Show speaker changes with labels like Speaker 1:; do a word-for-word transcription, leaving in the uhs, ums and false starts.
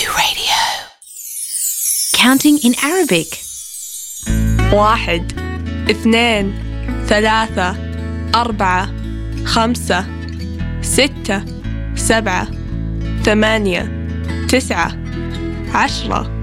Speaker 1: Radio. Counting in Arabic.
Speaker 2: واحد اثنين ثلاثة أربعة خمسة ستة سبعة ثمانية تسعة عشرة